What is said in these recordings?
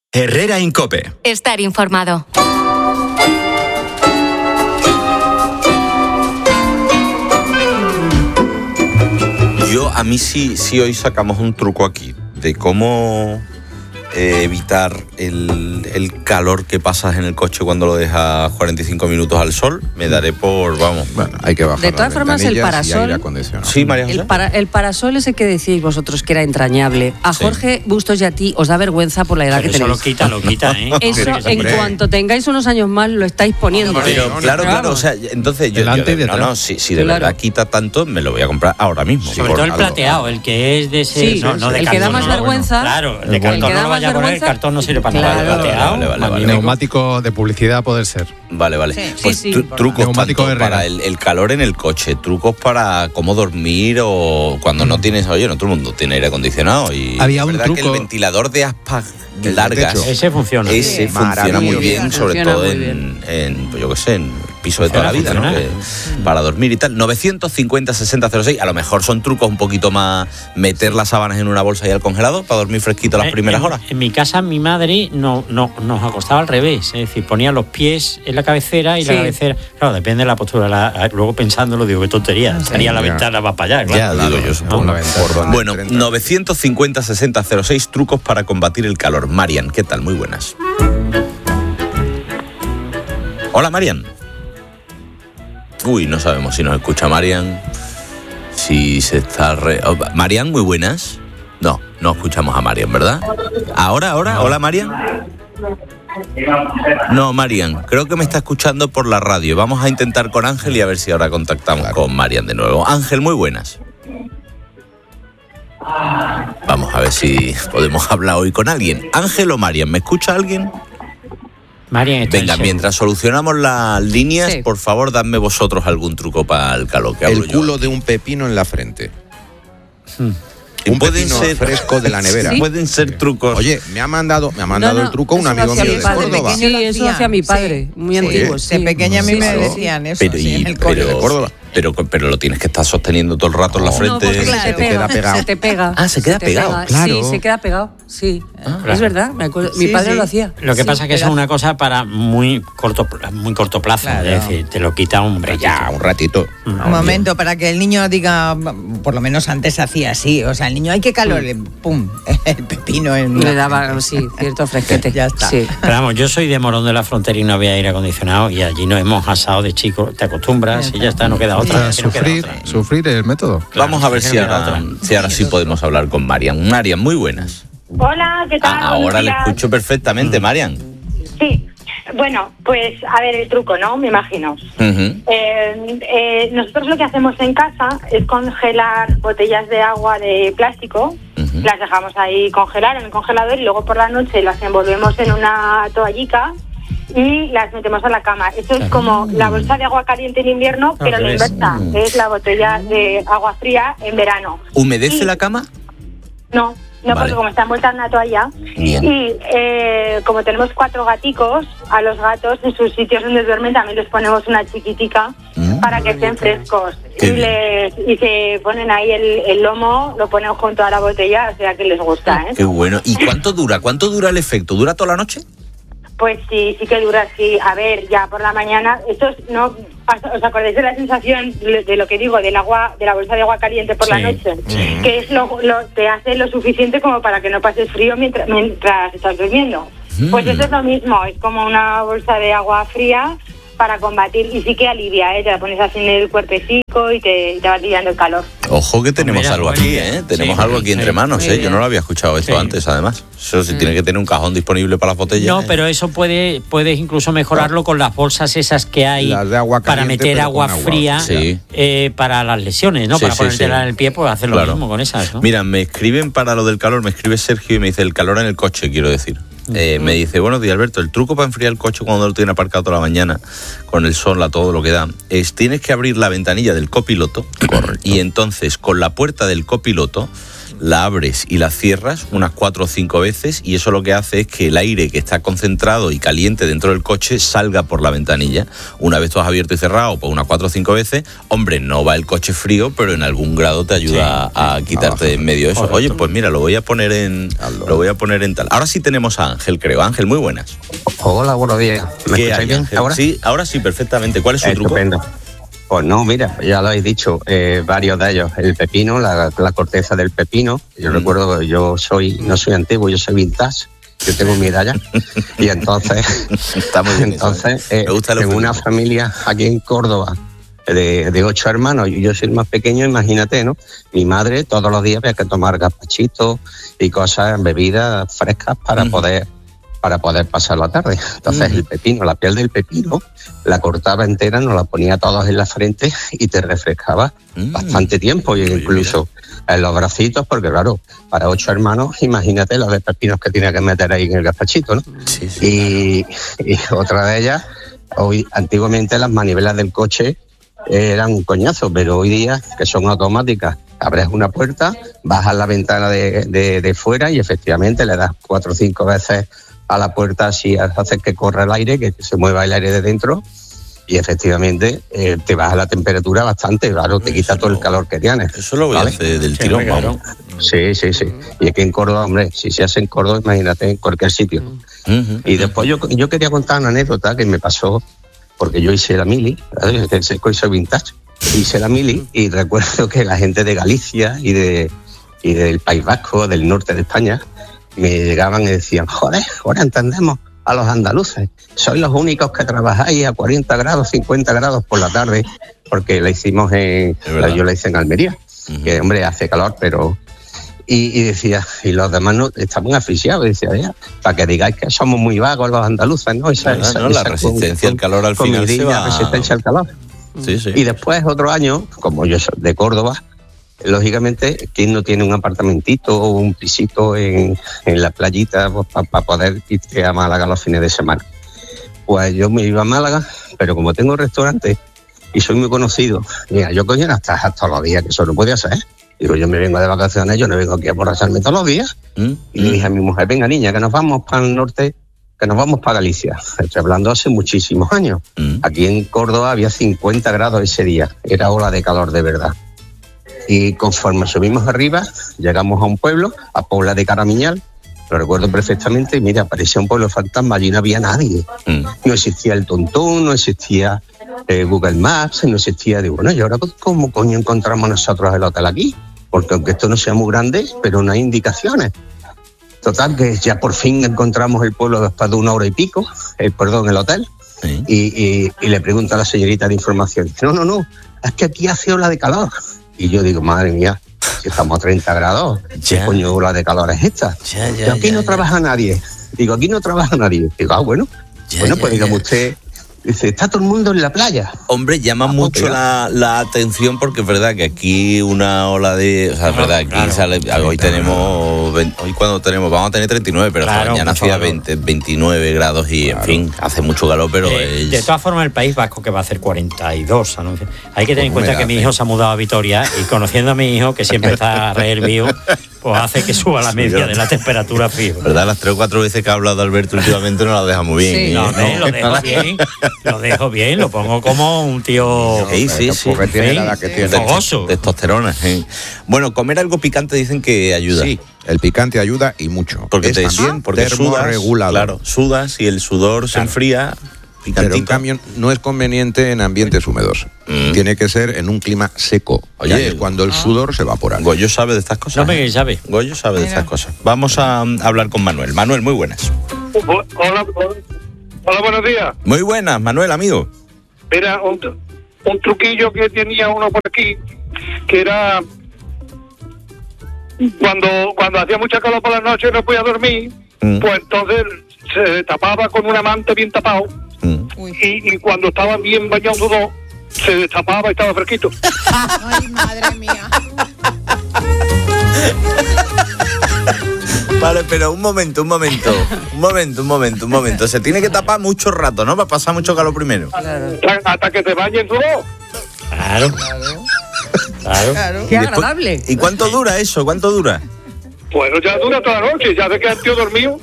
Herrera Incope. Estar informado. A mí sí hoy sacamos un truco aquí de cómo evitar el calor que pasas en el coche cuando lo dejas 45 minutos al sol. Me daré por, vamos. Bueno, hay que bajar. De todas formas, el parasol. Sí, María José. El parasol ese que decís vosotros que era entrañable. A Jorge Bustos y a ti os da vergüenza por la edad que tenéis. Eso lo quita, ¿eh? Eso, en cuanto tengáis unos años más, lo estáis poniendo. Pero claro, o sea, entonces yo si de verdad quita tanto, me lo voy a comprar ahora mismo. Sobre todo el plateado, el que es de ese. Sí, no de el que da más vergüenza. Claro, el de cartón no lo vaya a poner, el cartón no sirve para nada. Vale. Neumático de publicidad poder ser. Vale. Pues trucos tanto para el calor en el coche, trucos para cómo dormir o cuando no tienes, no todo el mundo tiene aire acondicionado y había un truco que el ventilador de aspas largas, ese funciona. Funciona muy bien, sobre todo en pues yo qué sé, en piso de toda la vida, ¿no? Para dormir y tal. 950-60-06, a lo mejor son trucos un poquito más, meter las sábanas en una bolsa y al congelador para dormir fresquito las primeras horas. En mi casa mi madre nos acostaba al revés, es decir, ponía los pies en la cabecera y la cabecera, claro, depende de la postura, luego pensándolo digo, qué tontería, estaría la ventana va para allá, claro. Ya, digo yo, supongo. Bueno, 950-60-06, trucos para combatir el calor. Marian, ¿qué tal? Muy buenas. Hola, Marian. Uy, no sabemos si nos escucha Marian. Si se está... Marian, muy buenas. No escuchamos a Marian, ¿verdad? ¿Ahora? Hola, Marian. No, Marian, creo que me está escuchando por la radio. Vamos a intentar con Ángel y a ver si ahora contactamos con Marian de nuevo. Ángel, muy buenas. Vamos a ver si podemos hablar hoy con alguien. Ángel o Marian, ¿me escucha alguien? Marian, venga, mientras solucionamos las líneas, por favor, dadme vosotros algún truco para el calor. Que el culo de un pepino en la frente. Un pepino fresco de la nevera. Pueden ser trucos. Oye, me ha mandado el truco un amigo mío de Córdoba. Sí, eso hacía mi padre, muy antiguo. De pequeña a mí me decían eso, en el cole. De Córdoba. Pero lo tienes que estar sosteniendo todo el rato en la frente. No, se te queda pegado. Se te pega. Ah, se queda pegado. Claro. Sí, se queda pegado. Sí, es verdad. Me acuerdo. Mi padre lo hacía. Lo que pasa es que eso es una cosa para muy corto plazo. Claro. Es decir, te lo quita un ratito. Un momento, para que el niño diga, por lo menos antes hacía así. O sea, el niño, hay que calor, pum, el pepino. Le daba, cierto fresquete. Ya está. Sí. Pero vamos, yo soy de Morón de la Frontera y no había aire acondicionado y allí nos hemos asado de chicos. Te acostumbras y ya está, no queda otra. Sufrir el método. Claro, vamos a ver si ahora sí podemos hablar con Marian. Marian, muy buenas. Hola, ¿qué tal? Ahora le escucho perfectamente, Marian. Sí, bueno, pues a ver el truco, ¿no? Me imagino. Nosotros lo que hacemos en casa es congelar botellas de agua de plástico, las dejamos ahí congelar en el congelador y luego por la noche las envolvemos en una toallica y las metemos a la cama. Eso es como la bolsa de agua caliente en invierno, pero la inversa, es la botella de agua fría en verano. ¿Humedece la cama? No, porque como está envuelta en una toalla. Bien. Y como tenemos 4 gaticos, a los gatos en sus sitios donde duermen también les ponemos una chiquitica para que estén frescos. Y se ponen ahí el lomo, lo ponen junto a la botella, o sea que les gusta, ¿eh? Qué bueno. ¿Y cuánto dura? ¿Cuánto dura el efecto? ¿Dura toda la noche? Pues sí que dura, sí. A ver, ya por la mañana, esto no, ¿os acordáis de la sensación de lo que digo, del agua, de la bolsa de agua caliente por la noche? Que es te hace lo suficiente como para que no pases frío mientras estás durmiendo. Pues eso es lo mismo, es como una bolsa de agua fría para combatir, y sí que alivia, te la pones así en el cuerpecico y te va aliviando el calor. Ojo que tenemos algo aquí, tenemos algo aquí entre manos, yo no lo había escuchado esto antes, además. Eso sí tiene que tener un cajón disponible para las botellas. No, pero eso puedes incluso mejorarlo con las bolsas esas que hay para meter agua fría para las lesiones, ¿no? Para ponértela en el pie, pues hacer lo mismo con esas, ¿no? Mira, me escriben para lo del calor, me escribe Sergio y me dice el calor en el coche, quiero decir. Me dice, buenos días, Alberto, el truco para enfriar el coche cuando lo tiene aparcado toda la mañana, con el sol a todo lo que da, es tienes que abrir la ventanilla del copiloto y entonces con la puerta del copiloto la abres y la cierras unas 4 o 5 veces y eso lo que hace es que el aire que está concentrado y caliente dentro del coche salga por la ventanilla. Una vez tú has abierto y cerrado, pues unas 4 o 5 veces, hombre, no va el coche frío, pero en algún grado te ayuda a quitarte de en medio eso. Oye, pues mira, lo voy a poner en tal. Ahora sí tenemos a Ángel, creo. Ángel, muy buenas. Hola, buenos días. ¿Me escucháis bien ahora? Sí, ahora sí, perfectamente. ¿Cuál es su truco? Estupendo. Pues no, mira, ya lo habéis dicho, varios de ellos. El pepino, la corteza del pepino. Yo recuerdo que no soy antiguo, yo soy vintage. Yo tengo mi edad ya. Y entonces, tengo una familia aquí en Córdoba de 8 hermanos y yo soy el más pequeño, imagínate, ¿no? Mi madre todos los días había que tomar gazpachitos y cosas, bebidas frescas para poder pasar la tarde. Entonces el pepino, la piel del pepino, la cortaba entera, nos la ponía todos en la frente y te refrescaba bastante tiempo, y incluso en los bracitos, porque claro, para 8 hermanos, imagínate los de pepinos que tenía que meter ahí en el gazpachito, ¿no? Sí. Y otra de ellas, antiguamente las manivelas del coche eran un coñazo, pero hoy día, que son automáticas, abres una puerta, bajas la ventana de fuera y efectivamente le das 4 o 5 veces a la puerta, así haces que corra el aire, que se mueva el aire de dentro y efectivamente te baja la temperatura bastante, claro, te quita todo el calor que tienes. Eso lo voy a hacer del tirón, vamos. Sí. Y aquí en Córdoba, hombre, si se hace en Córdoba, imagínate en cualquier sitio. Y después yo quería contar una anécdota que me pasó, porque yo hice la mili, soy vintage, hice la mili y recuerdo que la gente de Galicia y del País Vasco, del norte de España, me llegaban y decían, joder, ahora entendemos a los andaluces, sois los únicos que trabajáis a 40 grados, 50 grados por la tarde, porque la hicimos yo la hice en Almería, que hombre, hace calor, pero... Y decía, y los demás no estaban asfixiados, decía, ya, para que digáis que somos muy vagos los andaluces, ¿no? La resistencia al calor al final se va... resistencia al calor. Sí. Y después, otro año, como yo soy de Córdoba, lógicamente, ¿quién no tiene un apartamentito o un pisito en la playita para poder irte a Málaga los fines de semana? Pues yo me iba a Málaga, pero como tengo restaurante y soy muy conocido, mira, yo cogí las tajas todos los días, que eso no podía ser. Digo, yo me vengo de vacaciones, yo no vengo aquí a borracharme todos los días. Y le dije a mi mujer, venga niña, que nos vamos para el norte, que nos vamos para Galicia. Estoy hablando hace muchísimos años. Aquí en Córdoba había 50 grados ese día, era ola de calor de verdad. Y conforme subimos arriba, llegamos a un pueblo, a Pobla de Caramiñal, lo recuerdo perfectamente, y mira, parecía un pueblo fantasma, allí no había nadie. No existía el Tontón, no existía Google Maps, no existía, digo, bueno, ¿y ahora cómo coño encontramos nosotros el hotel aquí? Porque aunque esto no sea muy grande, pero no hay indicaciones. Total, que ya por fin encontramos el pueblo después de 1 hora y pico, el hotel, y le pregunto a la señorita de información, dice, no, es que aquí hace ola de calor. Y yo digo, madre mía, si estamos a 30 grados, ¿qué coño ola de calor es esta? Aquí no trabaja nadie. Digo, aquí no trabaja nadie. Digo, bueno, pues dígame usted, dice, está todo el mundo en la playa. Hombre, llama mucho la atención porque es verdad que aquí una ola de... O sea, es verdad, aquí sale... Hoy vamos a tener 39, pero mañana hacía 29 grados y, en fin, hace mucho calor, pero... De todas formas, el País Vasco, que va a hacer 42. Hay que tener en cuenta que mi hijo se ha mudado a Vitoria y conociendo a mi hijo, que siempre está rehervido, pues hace que suba la media de la temperatura fijo. ¿Verdad? Las 3 o 4 veces que ha hablado Alberto últimamente no las deja muy bien. Sí. Lo dejo bien, lo pongo como un tío... Sí. Porque tiene la edad que tiene. Fogoso. Testosterona. Bueno, comer algo picante dicen que ayuda. Sí, el picante ayuda y mucho. Porque porque termorregulador. Claro, sudas y el sudor se enfría. Pero en cambio no es conveniente en ambientes húmedos. Tiene que ser en un clima seco. Oye, es cuando el sudor se evapora. Goyo sabe de estas cosas. No me sabe. Goyo sabe de estas cosas. Vamos a hablar con Manuel. Manuel, muy buenas. Hola, buenos días. Muy buenas, Manuel, amigo. Mira, un truquillo que tenía uno por aquí, que era cuando hacía mucha calor por la noche y no podía dormir, pues entonces se tapaba con una manta bien tapado. Y cuando estaba bien bañado todo, se destapaba y estaba fresquito. Ay, madre mía. Vale, pero un momento. Se tiene que tapar mucho rato, ¿no? Va a pasar mucho calor primero. Hasta que te bañen todo. Claro. Claro. Qué agradable. ¿Y cuánto dura eso? ¿Cuánto dura? Bueno, ya dura toda la noche, ya de que el tío dormido.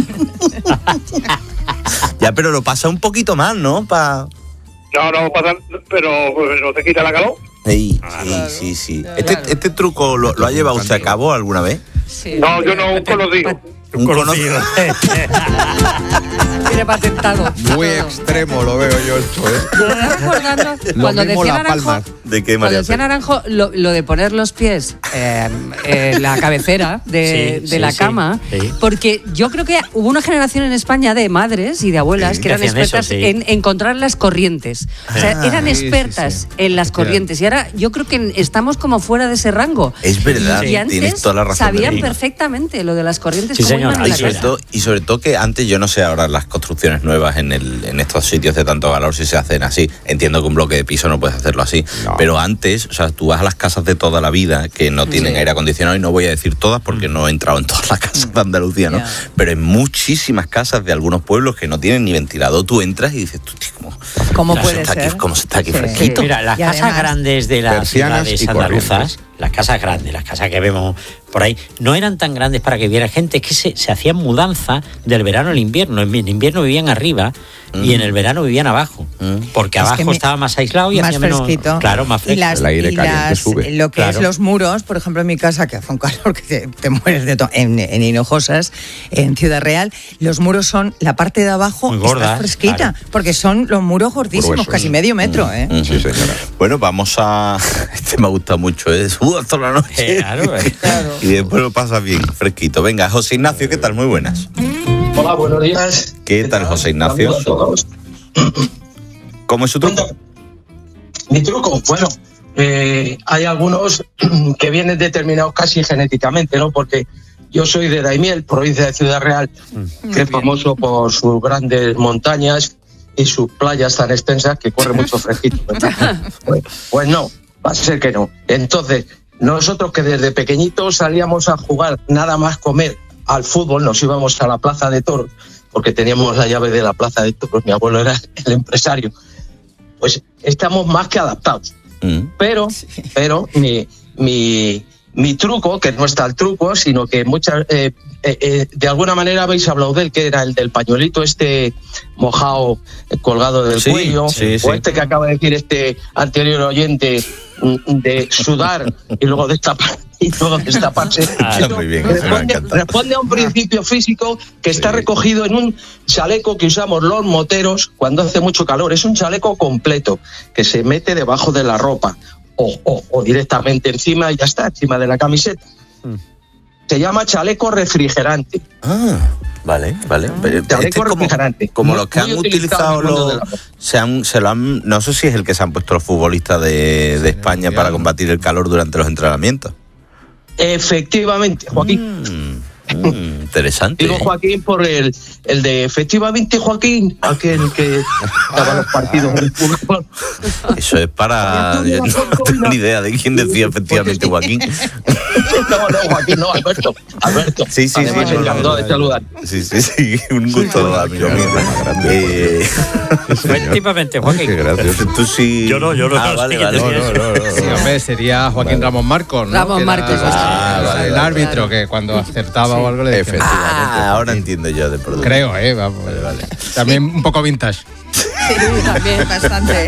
Ya, pero lo pasa un poquito más, ¿no? No pasa, pero no te quita la calor. Sí. ¿Este truco lo ha llevado usted a cabo alguna vez? Sí. No, yo no, un conocido. Un conocido. Tiene patentado. Muy extremo lo veo yo esto, Me estoy recordando cuando decía Naranjo, ¿De qué, María? cuando decía Naranjo lo de poner los pies en la cabecera de la cama, porque yo creo que hubo una generación en España de madres y de abuelas que eran expertas en encontrar las corrientes. O sea, eran expertas en las corrientes. Y ahora yo creo que estamos como fuera de ese rango. Es verdad, y antes tienes toda la razón. Sabían perfectamente lo de las corrientes. Y sobre todo que antes, yo no sé ahora las construcciones nuevas en estos sitios de tanto valor si se hacen así. Entiendo que un bloque de piso no puedes hacerlo así. No. Pero antes, o sea, tú vas a las casas de toda la vida que no tienen aire acondicionado, y no voy a decir todas porque no he entrado en todas las casas de Andalucía, ¿no? Pero en muchísimas casas de algunos pueblos que no tienen ni ventilador, tú entras y dices, ¿cómo puede ser? ¿Cómo se está aquí fresquito? Mira, las casas grandes de las ciudades andaluzas, las casas grandes, las casas que vemos por ahí, no eran tan grandes para que viera gente, es que se hacían mudanza del verano al invierno. En invierno vivían arriba y en el verano vivían abajo, porque abajo estaba más aislado y más hacía menos, fresquito. claro, más fresco. El aire caliente sube. Lo que es los muros, por ejemplo, en mi casa, que hace un calor que te mueres de todo, en Hinojosas, en Ciudad Real, los muros son, la parte de abajo muy gorda, está fresquita, porque son los muros gordísimos, casi medio metro. Sí, señora. Bueno, vamos a... Este me ha gustado mucho, sudas toda la noche. Claro. Y después lo pasas bien, fresquito. Venga, José Ignacio, ¿qué tal? Muy buenas. Hola, buenos días. ¿Qué tal, José Ignacio? ¿Cómo es su truco? Mi truco, bueno, hay algunos que vienen determinados casi genéticamente, ¿no? Porque yo soy de Daimiel, provincia de Ciudad Real, que es famoso por sus grandes montañas y sus playas tan extensas que corre mucho fresquito, ¿verdad? Pues no, va a ser que no. Entonces, nosotros que desde pequeñitos salíamos a jugar, nada más comer, al fútbol, nos íbamos a la Plaza de Toros, porque teníamos la llave de la Plaza de Toros, mi abuelo era el empresario, pues estamos más que adaptados. Pero mi truco, que no está el truco, sino que muchas de alguna manera habéis hablado de él, que era el del pañuelito mojado, colgado del cuello, o este que acaba de decir este anterior oyente, de sudar y luego destaparse. Muy bien, responde a un principio físico que está recogido en un chaleco que usamos los moteros cuando hace mucho calor. Es un chaleco completo que se mete debajo de la ropa o directamente encima y ya está, encima de la camiseta. Se llama chaleco refrigerante. Vale. Chaleco refrigerante. Como los que han utilizado no sé si es el que se han puesto los futbolistas de España para combatir el calor durante los entrenamientos. Efectivamente, Joaquín. Interesante. Digo Joaquín por el de efectivamente Joaquín, aquel que daba los partidos del fútbol. Eso es para... Yo no tengo ni idea de quién decía efectivamente Joaquín. No, Joaquín, no, Alberto. Sí. Además, encantado de saludar. Sí. Un gusto, amigo mío. Efectivamente, Joaquín. Tú sí. Yo no. Vale. Sí, hombre, sería Joaquín Ramón Marcos, ¿no? Ramón Marcos. El árbitro que cuando acertaba o algo le decía. Ahora entiendo yo de producto. Creo, vamos. Vale. También un poco vintage. Sí, también, bastante.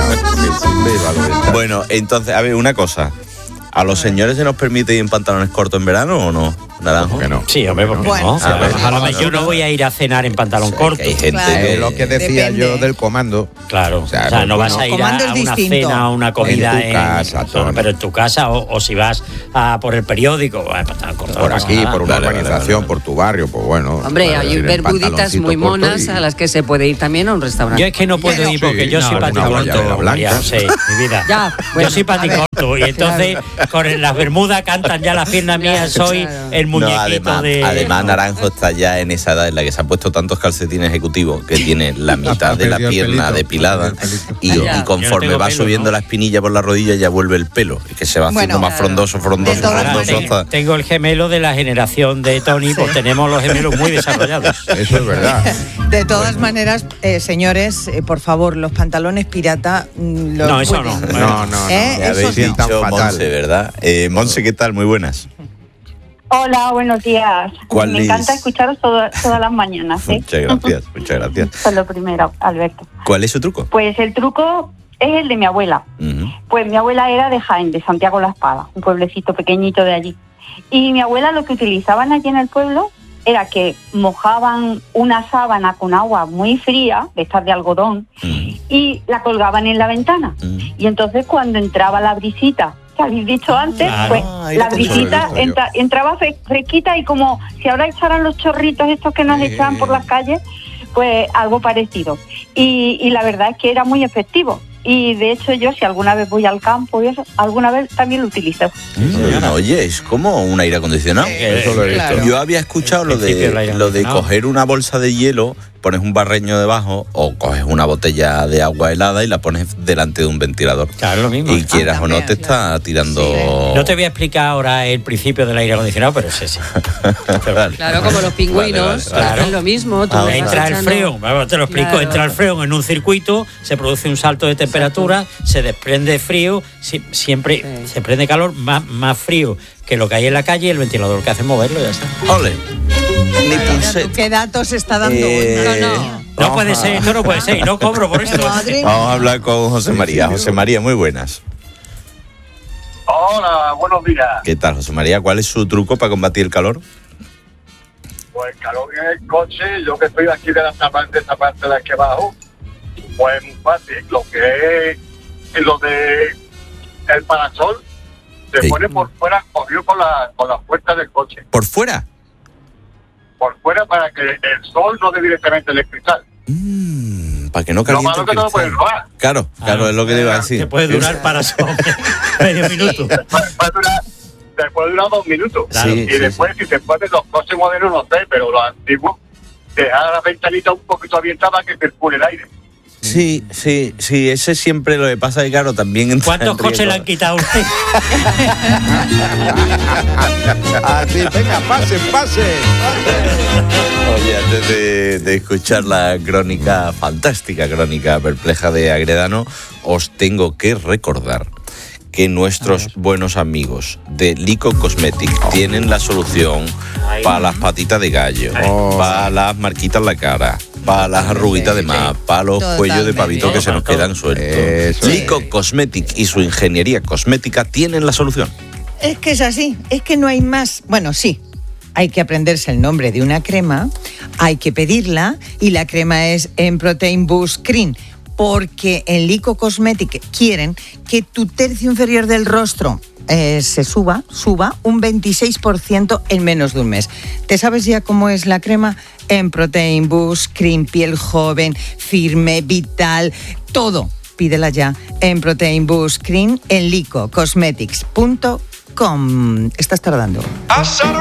Bueno, entonces, a ver, una cosa. ¿A los señores se nos permite ir en pantalones cortos en verano o no? Naranjo. ¿Por qué no? Sí, hombre, ¿por qué no? Yo no voy a ir a cenar en pantalón corto. Hay gente que lo que decía yo del comando. Claro. O sea, no vas a ir a una cena, a una comida en tu casa, pero en tu casa o si vas a por el periódico, pantalón corto. Por aquí, por una organización, por tu barrio, pues bueno. Hombre, hay bermuditas muy monas a las que se puede ir también a un restaurante. Yo es que no puedo ir porque yo soy paticorto. Mi vida. Yo soy paticorto y entonces con las bermudas cantan ya las piernas mías, soy el muñequito además, Naranjo está ya en esa edad en la que se ha puesto tantos calcetines ejecutivos que tiene la mitad de la pierna depilada y conforme va subiendo la espinilla por la rodilla ya vuelve el pelo, que se va haciendo más frondoso. Tengo el gemelo de la generación de Tony, pues tenemos los gemelos muy desarrollados. Eso es verdad. De todas maneras, señores, por favor, los pantalones pirata... No, eso no. No. Ya habéis dicho Monse, ¿verdad? Monse, ¿qué tal? Muy buenas. Hola, buenos días. Me encanta escucharos todas las mañanas. Muchas gracias. Eso es lo primero, Alberto. ¿Cuál es su truco? Pues el truco es el de mi abuela. Pues mi abuela era de Jaén, de Santiago la Espada, un pueblecito pequeñito de allí. Y mi abuela lo que utilizaban allí en el pueblo era que mojaban una sábana con agua muy fría, de estas de algodón, y la colgaban en la ventana. Y entonces cuando entraba la brisita, que habéis dicho antes, pues la brisita entraba fresquita y como si ahora echaran los chorritos estos que nos echan por las calles, pues algo parecido. Y la verdad es que era muy efectivo. Y de hecho yo, si alguna vez voy al campo y eso, alguna vez también lo utilizo. Oye, es como un aire acondicionado. Eso lo he visto. Yo había escuchado lo de coger una bolsa de hielo, pones un barreño debajo o coges una botella de agua helada y la pones delante de un ventilador. Claro, lo mismo. Y quieras o no te está tirando... Sí. No te voy a explicar ahora el principio del aire acondicionado, pero sí. Claro, como los pingüinos, claro. Es lo mismo. Entra el freón, te lo explico, entra el freón en un circuito, se produce un salto de temperatura, se desprende frío, siempre se prende calor, más frío que lo que hay en la calle, y el ventilador que hace moverlo y ya está. ¡Ole! ¿Qué datos está dando? No puede ser, esto no puede ser, y no cobro por esto. Vamos a hablar con José María. José María, muy buenas. Hola, buenos días. ¿Qué tal, José María? ¿Cuál es su truco para combatir el calor? Pues el calor en el coche, yo que estoy aquí de esta parte de la que bajo, pues muy fácil. Lo que es lo de el parasol se pone por fuera, cogido con las puertas del coche. ¿Por fuera? Por fuera para que el sol no dé directamente en el cristal. Para que no caliente el cristal. Que no lo puedes robar. Claro, es lo que le iba a decir. Que puede durar parasol medio minuto. Te puede durar 2 minutos. Claro, y después, si te pones los coches modernos, no sé, pero los antiguos, dejar la ventanita un poquito abierta para que circule el aire. Sí, ese siempre lo que pasa, y claro, también... ¿Cuántos coches le han quitado a usted? Así, venga, pase. Oye, antes de escuchar la fantástica crónica perpleja de Agredano, os tengo que recordar que nuestros buenos amigos de Lico Cosmetics tienen la solución para las patitas de gallo, para las marquitas en la cara, para las arruguitas de más, para los cuellos de pavito que se nos quedan sueltos. Lico Cosmetics y su ingeniería cosmética tienen la solución. Es que es así, es que no hay más. Bueno, sí, hay que aprenderse el nombre de una crema, hay que pedirla, y la crema es Protein Boost Cream. Porque en Lico Cosmetics quieren que tu tercio inferior del rostro se suba un 26% en menos de un mes. ¿Te sabes ya cómo es la crema? En Protein Boost Cream, piel joven, firme, vital, todo. Pídela ya en Protein Boost Cream en licocosmetics.com. Estás tardando. I sat